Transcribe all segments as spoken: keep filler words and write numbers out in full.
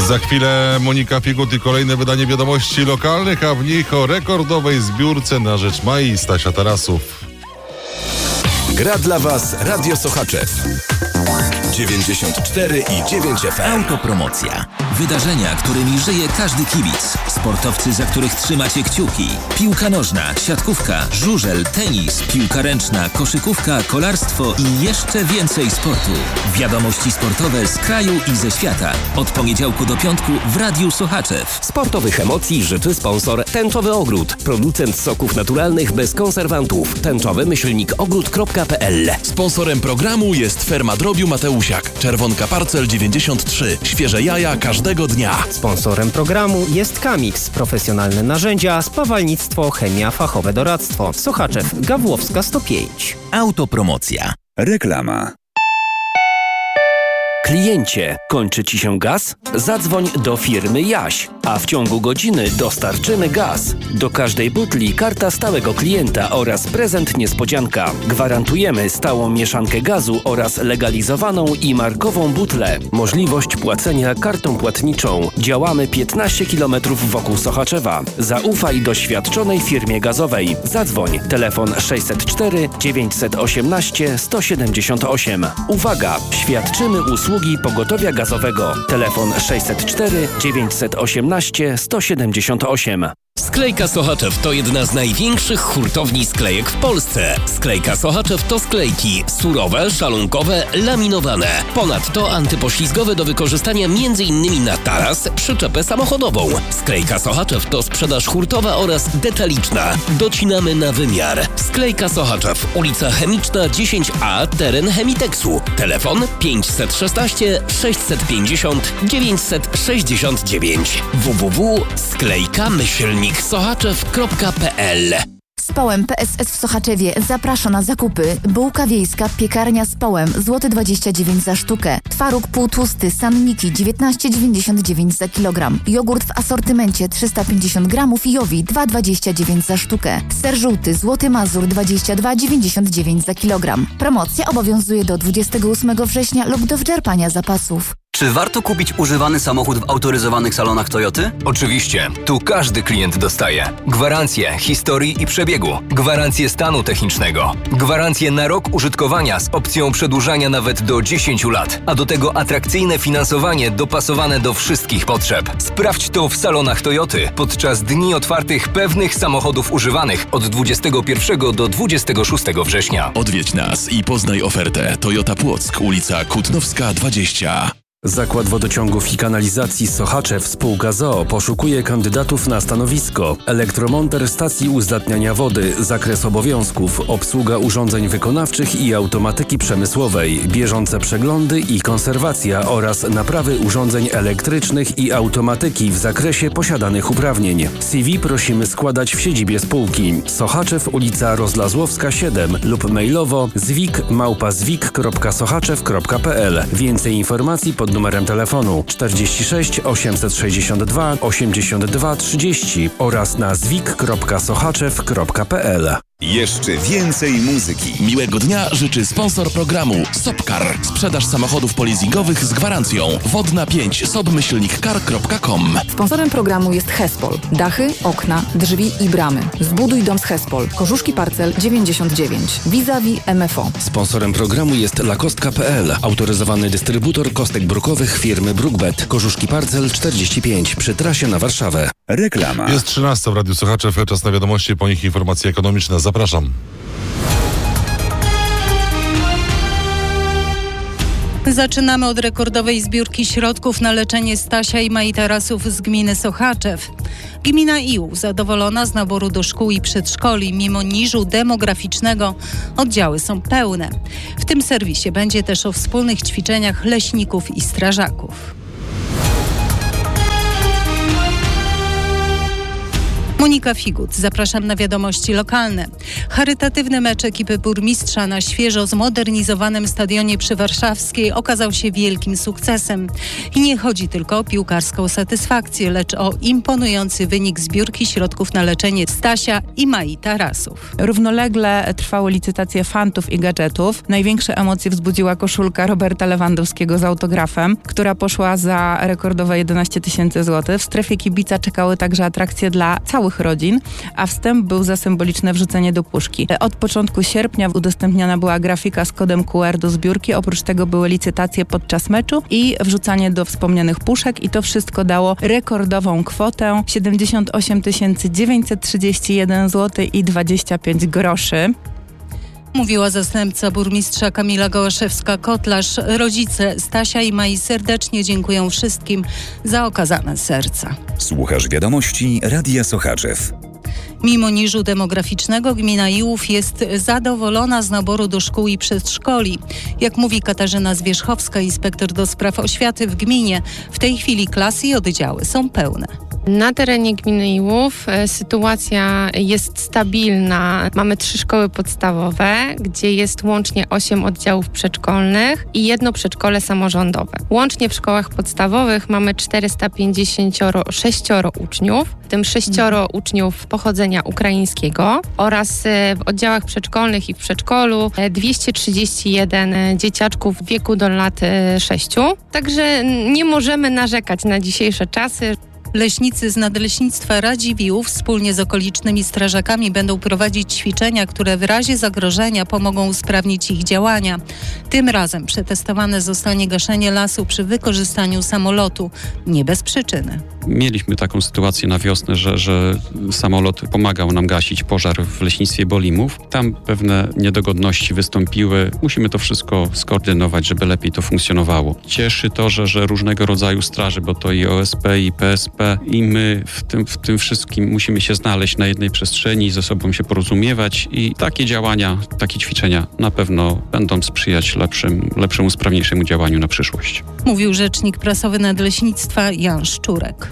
Za chwilę Monika Figut i kolejne wydanie wiadomości lokalnych, a w nich o rekordowej zbiórce na rzecz Mai i Stasia Tarasów. Gra dla Was Radio Sochaczew dziewięćdziesiąt cztery i dziewięć F M. Autopromocja. Wydarzenia, którymi żyje każdy kibic. Sportowcy, za których trzymacie kciuki. Piłka nożna, siatkówka, żużel, tenis, piłka ręczna, koszykówka, kolarstwo i jeszcze więcej sportu. Wiadomości sportowe z kraju i ze świata. Od poniedziałku do piątku w Radiu Sochaczew. Sportowych emocji życzy sponsor Tęczowy Ogród. Producent soków naturalnych bez konserwantów. Tęczowy myślnik ogród kropka p l. Sponsorem programu jest ferma drobiu Mateusiak. Czerwonka Parcel dziewięćdziesiąt trzy. Świeże jaja każdego dnia. Sponsorem programu jest Kamix. Profesjonalne narzędzia, spawalnictwo, chemia, fachowe doradztwo. Sochaczew, Gawłowska sto pięć. Autopromocja. Reklama. Kliencie, kończy Ci się gaz? Zadzwoń do firmy Jaś, a w ciągu godziny dostarczymy gaz. Do każdej butli karta stałego klienta oraz prezent niespodzianka. Gwarantujemy stałą mieszankę gazu oraz legalizowaną i markową butlę. Możliwość płacenia kartą płatniczą. Działamy piętnaście kilometrów wokół Sochaczewa. Zaufaj doświadczonej firmie gazowej. Zadzwoń. Telefon sześćset cztery dziewięćset osiemnaście sto siedemdziesiąt osiem. Uwaga! Świadczymy usługi pogotowia gazowego. Telefon sześćset cztery dziewięćset osiemnaście sto siedemdziesiąt osiem. Sklejka Sochaczew to jedna z największych hurtowni sklejek w Polsce. Sklejka Sochaczew to sklejki surowe, szalunkowe, laminowane. Ponadto antypoślizgowe do wykorzystania między innymi na taras, przyczepę samochodową. Sklejka Sochaczew to sprzedaż hurtowa oraz detaliczna. Docinamy na wymiar. Sklejka Sochaczew, ulica Chemiczna dziesięć A, teren Chemiteksu. Telefon pięćset szesnaście sześćset pięćdziesiąt dziewięćset sześćdziesiąt dziewięć. w w w kropka sklejka myślnik sochaczew kropka p l. Społem P S S w Sochaczewie zaprasza na zakupy. Bułka wiejska, piekarnia Społem, złoty dwadzieścia dziewięć za sztukę. Twaróg półtłusty Sanniki, dziewiętnaście dziewięćdziesiąt dziewięć za kilogram. Jogurt w asortymencie trzysta pięćdziesiąt gramów Jowi, dwa dwadzieścia dziewięć za sztukę. Ser żółty Złoty Mazur, dwadzieścia dwa dziewięćdziesiąt dziewięć za kilogram. Promocja obowiązuje do dwudziestego ósmego września lub do wyczerpania zapasów. Czy warto kupić używany samochód w autoryzowanych salonach Toyoty? Oczywiście. Tu każdy klient dostaje gwarancję historii i przebiegu, gwarancję stanu technicznego, gwarancję na rok użytkowania z opcją przedłużania nawet do dziesięciu lat, a do tego atrakcyjne finansowanie dopasowane do wszystkich potrzeb. Sprawdź to w salonach Toyoty podczas dni otwartych pewnych samochodów używanych od dwudziestego pierwszego do dwudziestego szóstego września. Odwiedź nas i poznaj ofertę. Toyota Płock, ulica Kutnowska dwadzieścia. Zakład Wodociągów i Kanalizacji Sochaczew spółka z o o poszukuje kandydatów na stanowisko elektromonter stacji uzdatniania wody, zakres obowiązków, obsługa urządzeń wykonawczych i automatyki przemysłowej, bieżące przeglądy i konserwacja oraz naprawy urządzeń elektrycznych i automatyki w zakresie posiadanych uprawnień. C V prosimy składać w siedzibie spółki. Sochaczew, ulica Rozlazłowska siedem lub mailowo zwik małpa zwik kropka sochaczew kropka p l. Więcej informacji pod numerem telefonu czterdzieści sześć osiemset sześćdziesiąt dwa osiemdziesiąt dwa trzydzieści oraz na zwik kropka sochaczew kropka p l. Jeszcze więcej muzyki. Miłego dnia życzy sponsor programu Sopcar. Sprzedaż samochodów polizingowych z gwarancją. Wodna pięć sobmyślnik car kropka com. Sponsorem programu jest Hespol. Dachy, okna, drzwi i bramy. Zbuduj dom z Hespol. Korzuszki Parcel dziewięćdziesiąt dziewięć. Vis-a-vis M F O. Sponsorem programu jest lakostka kropka p l. Autoryzowany dystrybutor kostek brukowych firmy Brookbet. Korzuszki Parcel czterdzieści pięć przy trasie na Warszawę. Reklama. Jest trzynasta w Radiu Sochaczew. Czas na wiadomości, po nich informacje ekonomiczne. Zapraszam. Zaczynamy od rekordowej zbiórki środków na leczenie Stasia i Mai Tarasów z gminy Sochaczew. Gmina Ił zadowolona z naboru do szkół i przedszkoli. Mimo niżu demograficznego oddziały są pełne. W tym serwisie będzie też o wspólnych ćwiczeniach leśników i strażaków. Monika Figut, zapraszam na wiadomości lokalne. Charytatywny mecz ekipy burmistrza na świeżo zmodernizowanym stadionie przy Warszawskiej okazał się wielkim sukcesem. I nie chodzi tylko o piłkarską satysfakcję, lecz o imponujący wynik zbiórki środków na leczenie Stasia i Mai Tarasów. Równolegle trwały licytacje fantów i gadżetów. Największe emocje wzbudziła koszulka Roberta Lewandowskiego z autografem, która poszła za rekordowe jedenaście tysięcy złotych. W strefie kibica czekały także atrakcje dla całych rodzin, a wstęp był za symboliczne wrzucenie do puszki. Od początku sierpnia udostępniona była grafika z kodem Q R do zbiórki. Oprócz tego były licytacje podczas meczu i wrzucanie do wspomnianych puszek i to wszystko dało rekordową kwotę siedemdziesiąt osiem tysięcy dziewięćset trzydzieści jeden złotych i dwadzieścia pięć groszy. Mówiła zastępca burmistrza Kamila Gołaszewska-Kotlarz. Rodzice Stasia i Mai serdecznie dziękują wszystkim za okazane serca. Słuchasz wiadomości Radia Sochaczew. Mimo niżu demograficznego gmina Iłów jest zadowolona z naboru do szkół i przedszkoli. Jak mówi Katarzyna Zwierzchowska, inspektor do spraw oświaty w gminie, w tej chwili klasy i oddziały są pełne. Na terenie gminy Iłów sytuacja jest stabilna. Mamy trzy szkoły podstawowe, gdzie jest łącznie osiem oddziałów przedszkolnych i jedno przedszkole samorządowe. Łącznie w szkołach podstawowych mamy czterysta pięćdziesiąt sześć uczniów, w tym sześcioro uczniów pochodzenia ukraińskiego oraz w oddziałach przedszkolnych i w przedszkolu dwieście trzydzieści jeden dzieciaczków w wieku do lat sześciu. Także nie możemy narzekać na dzisiejsze czasy. Leśnicy z Nadleśnictwa Radziwiłłów wspólnie z okolicznymi strażakami będą prowadzić ćwiczenia, które w razie zagrożenia pomogą usprawnić ich działania. Tym razem przetestowane zostanie gaszenie lasu przy wykorzystaniu samolotu. Nie bez przyczyny. Mieliśmy taką sytuację na wiosnę, że, że samolot pomagał nam gasić pożar w leśnictwie Bolimów. Tam pewne niedogodności wystąpiły. Musimy to wszystko skoordynować, żeby lepiej to funkcjonowało. Cieszy to, że, że różnego rodzaju straże, bo to i O S P, i P S P, i my w tym, w tym wszystkim musimy się znaleźć na jednej przestrzeni, ze sobą się porozumiewać i takie działania, takie ćwiczenia na pewno będą sprzyjać lepszym, lepszemu, sprawniejszemu działaniu na przyszłość. Mówił rzecznik prasowy Nadleśnictwa Jan Szczurek.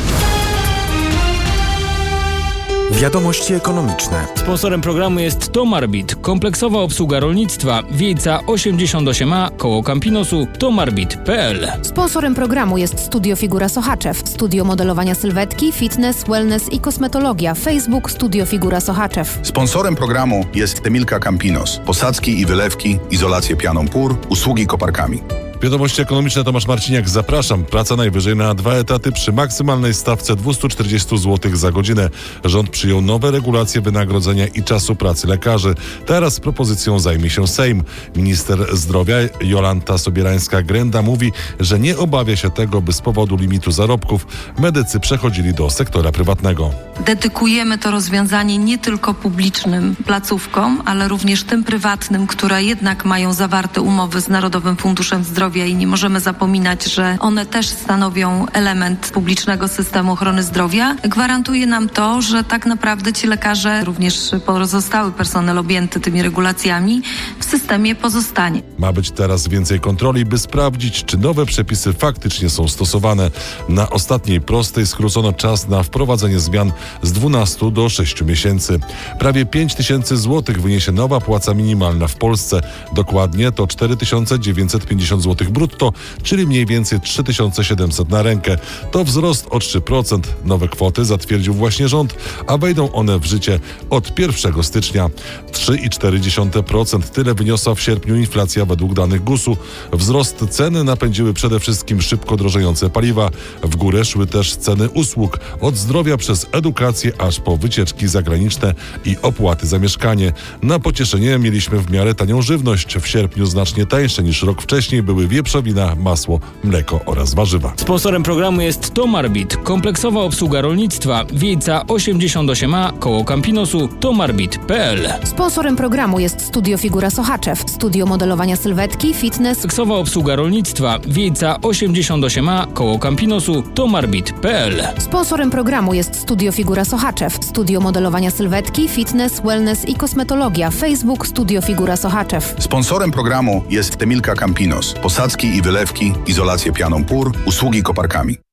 Wiadomości ekonomiczne. Sponsorem programu jest Tomarbit, kompleksowa obsługa rolnictwa, Wiejca osiemdziesiąt osiem A, koło Campinosu, tomarbit kropka p l. Sponsorem programu jest Studio Figura Sochaczew, studio modelowania sylwetki, fitness, wellness i kosmetologia. Facebook Studio Figura Sochaczew. Sponsorem programu jest Temilka Campinos, posadzki i wylewki, izolację pianą pór, usługi koparkami. Wiadomości ekonomiczne, Tomasz Marciniak, zapraszam. Praca najwyżej na dwa etaty przy maksymalnej stawce dwieście czterdzieści złotych za godzinę. Rząd przyjął nowe regulacje wynagrodzenia i czasu pracy lekarzy. Teraz propozycją zajmie się Sejm. Minister zdrowia Jolanta Sobierańska-Grenda mówi, że nie obawia się tego, by z powodu limitu zarobków medycy przechodzili do sektora prywatnego. Dedykujemy to rozwiązanie nie tylko publicznym placówkom, ale również tym prywatnym, które jednak mają zawarte umowy z Narodowym Funduszem Zdrowia i nie możemy zapominać, że one też stanowią element publicznego systemu ochrony zdrowia. Gwarantuje nam to, że tak naprawdę ci lekarze, również pozostały personel objęty tymi regulacjami, w systemie pozostanie. Ma być teraz więcej kontroli, by sprawdzić, czy nowe przepisy faktycznie są stosowane. Na ostatniej prostej skrócono czas na wprowadzenie zmian z dwunastu do sześciu miesięcy. Prawie pięć tysięcy złotych wyniesie nowa płaca minimalna w Polsce. Dokładnie to cztery tysiące dziewięćset pięćdziesiąt złotych brutto, czyli mniej więcej trzy tysiące siedemset na rękę. To wzrost o trzy procent. Nowe kwoty zatwierdził właśnie rząd, a wejdą one w życie od pierwszego stycznia. trzy i cztery dziesiąte procent. Tyle wyniosła w sierpniu inflacja według danych gusu. Wzrost ceny napędziły przede wszystkim szybko drożejące paliwa. W górę szły też ceny usług, od zdrowia przez edukację aż po wycieczki zagraniczne i opłaty za mieszkanie. Na pocieszenie mieliśmy w miarę tanią żywność. W sierpniu znacznie tańsze niż rok wcześniej były wieprzowina, masło, mleko oraz warzywa. Sponsorem programu jest Tomarbit, kompleksowa obsługa rolnictwa, Wiejca osiemdziesiąt osiem A, koło Campinosu, tomarbit kropka p l. Sponsorem programu jest Studio Figura Sochaczew, studio modelowania sylwetki, fitness. Kompleksowa obsługa rolnictwa, Wiejca osiemdziesiąt osiem A, koło Campinosu, tomarbit kropka p l. Sponsorem programu jest Studio Figura Sochaczew, studio modelowania sylwetki, fitness, wellness i kosmetologia. Facebook Studio Figura Sochaczew. Sponsorem programu jest Temilka Campinos, posadzki i wylewki, izolację pianą pór, usługi koparkami.